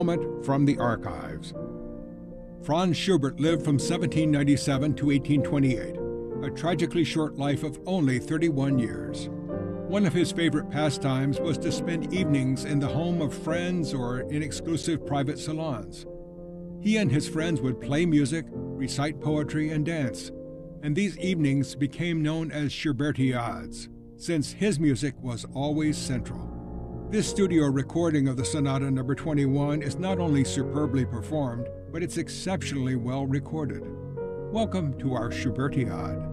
Moment from the archives. Franz Schubert lived from 1797 to 1828, a tragically short life of only 31 years. One of his favorite pastimes was to spend evenings in the home of friends or in exclusive private salons. He and his friends would play music, recite poetry, and dance, and these evenings became known as Schubertiades, since his music was always central. This studio recording of the Sonata No. 21 is not only superbly performed, but it's exceptionally well recorded. Welcome to our Schubertiade.